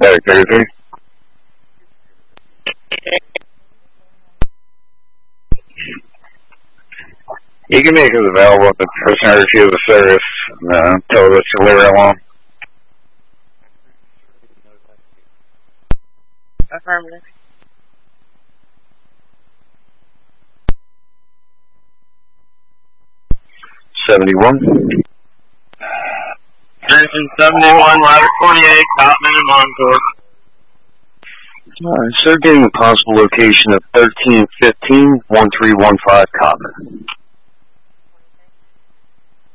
Derek 33. You can make us available if the person refuses the service until it's delivery along. Affirmative. $71. Person 71, ladder 28, Cotman and Montour. Sir, getting the possible location of 1315-1315 Cotman.